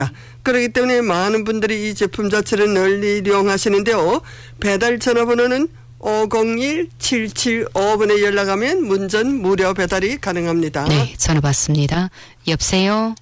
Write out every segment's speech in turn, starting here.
그렇기 때문에 많은 분들이 이 제품 자체를 널리 이용하시는데요. 배달 전화번호는 501-775번에 연락하면 문전 무료 배달이 가능합니다. 네, 전화 받습니다. 여보세요?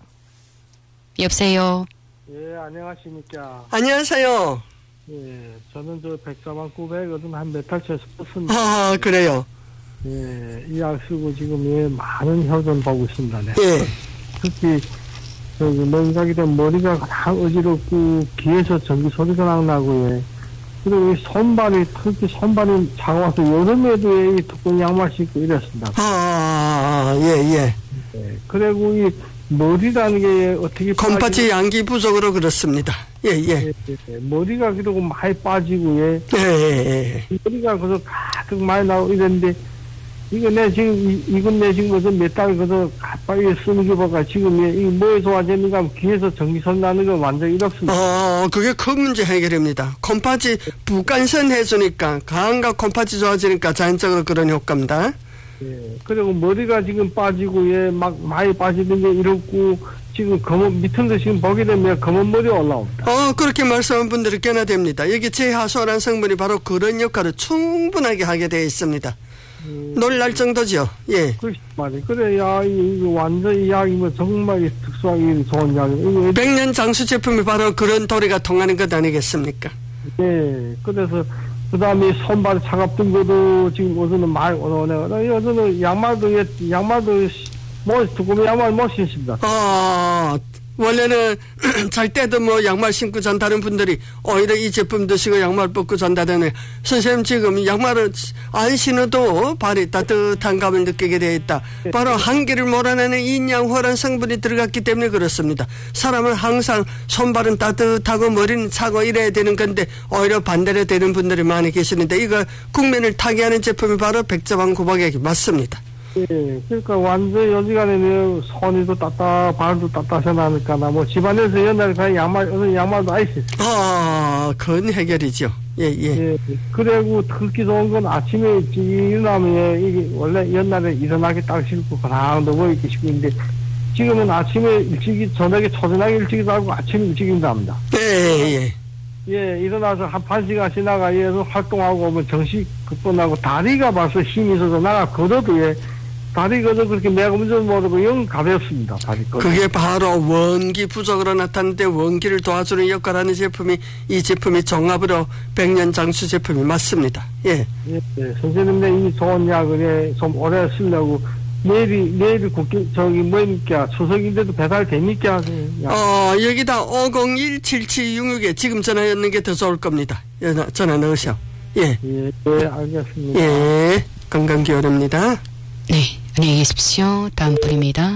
여보세요? 예, 안녕하십니까. 안녕하세요. 예, 저는 저 백사방 900은 한 몇 달째에서 썼습니다. 아, 그래요? 예, 이 약 쓰고 지금 예, 많은 혈전 보고 있습니다. 네. 예. 특히, 저기, 냉각이 된 머리가 가장 어지럽고, 귀에서 전기 소리가 나고, 예. 그리고 이 손발이, 특히 손발이 차가워서 여름에도 예, 이 두꺼운 양말 신고 이랬습니다. 예. 예, 그리고 이 머리라는 게 어떻게. 콩팥이 양기 부족으로 그렇습니다. 예. 머리가 그리고 많이 빠지고, 예. 예. 머리가 그래서 가득 많이 나오고 이랬는데, 이거 내 지금, 이건 내 지금 그래서 몇 달 그래서 가까이 쓰는 게 보니까 지금 이 뭐에서 와졌는가 하면 귀에서 전기선 나는 거 완전 이렇습니다. 그게 큰 문제 해결입니다. 콩팥이 부간선 해주니까, 강과 콩팥이 좋아지니까 자연적으로 그런 효과입니다. 예. 그리고 머리가 지금 빠지고, 예, 막 많이 빠지는 게 이렇고, 지금 검은, 밑에도 지금 보게 되면 검은 머리 올라옵니다. 그렇게 말씀한 분들이 꽤나 됩니다. 여기 제하소란 성분이 바로 그런 역할을 충분하게 하게 되어 있습니다. 놀랄 정도죠. 예. 그렇지 말이에요. 그래, 야, 이거 완전 이 약이 뭐 정말 특수하게 좋은 약이에요. 백년 장수 제품이 바로 그런 도리가 통하는 것 아니겠습니까? 예. 그래서, 그 다음에 손발이 차갑던 것도 지금 어제는 많이 오네. 어제는 양말도 두꺼운 양말 못 신습니다. 원래는 잘 때도 뭐 양말 신고 잔다는 분들이 오히려 이 제품 드시고 양말 벗고 잔다더니 선생님 지금 양말을 안 신어도 발이 따뜻한 감을 느끼게 되어 있다. 바로 한기를 몰아내는 인양호란 성분이 들어갔기 때문에 그렇습니다. 사람은 항상 손발은 따뜻하고 머리는 차고 이래야 되는 건데 오히려 반대로 되는 분들이 많이 계시는데 이거 국민을 타개하는 제품이 바로 백자방 구박액이 맞습니다. 예, 그러니까 완전 여지간에 손이도 발도 따뜻하니까 뭐 집안에서 옛날에 그냥 양말도 아예 있어요. 그건 해결이죠. 예. 그리고 특히 좋은 건 아침에 일어나면 이게 원래 옛날에 일어나기 딱 싫고 그냥 누워 있기 싫고 있는데 지금은 아침에 일찍이 저녁에 초저녁에 일찍이 자고 아침에 일찍 일어납니다. 예. 예, 일어나서 한 1시간씩 나가 활동하고 오면 정신 급변하고 다리가 벌써 힘이 있어서 나가 걸어도 다리 걷어 그렇게 내가 운전 모르고 영 가볍습니다. 다리 걷어. 그게 바로 원기 부족으로 나타나는데 원기를 도와주는 역할을 하는 제품이 이 제품이 종합으로 백년 장수 제품이 맞습니다. 예. 선생님네 이 좋은 약을 좀 오래 쓰려고 내일이 뭡니까? 추석인데도 배달 됩니까? 여기다 501-7766에 지금 전화였는 게 더 좋을 겁니다. 전화 넣으셔. 예. 예, 알겠습니다. 예. 건강 기원합니다. 네, 안녕히 계십시오. 다음 분입니다.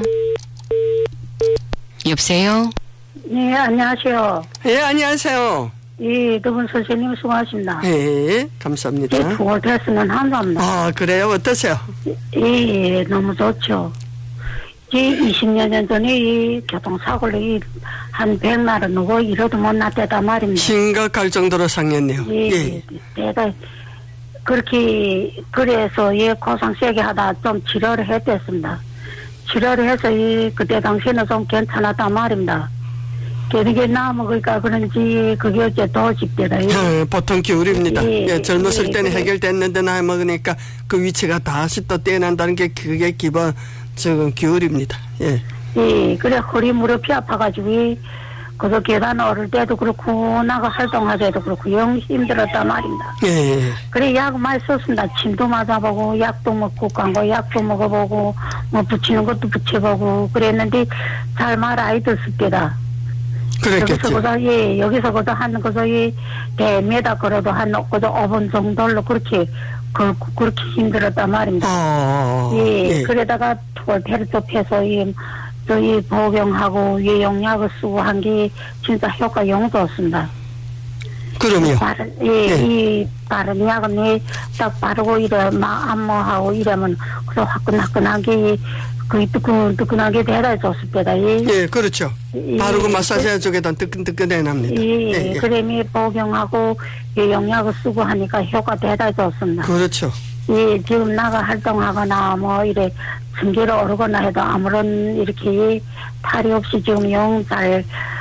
여보세요? 네, 안녕하세요. 예, 안녕하세요. 예, 두 분 선생님 수고하십니다. 예, 감사합니다. 예, 9월 됐으면 한답니다. 그래요? 어떠세요? 예, 너무 좋죠. 20년 전에 이 교통사고를 한 100날은 누구 이러도 못 났대다 말입니다. 심각할 정도로 상했네요. 예. 내가 그래서 고상 세게 하다 좀 치료를 했댔습니다. 치료를 해서 그때 당시에는 좀 괜찮았단 말입니다. 그게 나먹으니까 그런지 그게 어째 더 집대다. 보통 기울입니다. 젊었을 때는 해결됐는데 나이 먹으니까 그 위치가 다시 또 떼난다는 게 그게 기본 기울입니다. 그래 허리 무릎이 아파가지고 그래서 계단 오를 때도 그렇고 나가 활동하자도 그렇고 영 힘들었단 말입니다. 그래 약 많이 썼습니다. 침도 맞아보고 약도 먹고 광고 약도 먹어보고 뭐 붙이는 것도 붙여보고 그랬는데 잘 말 아이 됐을 때다. 그랬겠죠. 여기서 그저 한 그저 대메다 걸어도 한 그저 5분 정도로 그렇게 힘들었단 말입니다. 그러다가 페르토페서 저희 복용하고 예용약을 쓰고 한 게 진짜 효과 영 좋습니다. 그럼요. 이 바른 약은 딱 바르고 안모하고 이러면 그래서 화끈화끈하게 뜨끈뜨끈하게 대단히 좋을 때다. 그렇죠. 바르고 마사지 해주게도 뜨끈뜨끈해납니다. 그래미 복용하고 예용약을 쓰고 하니까 효과 대단히 좋습니다. 그렇죠. 지금 나가 활동하거나 뭐 전기를 오르거나 해도 아무런 이렇게 탈이 없이 지금 영 잘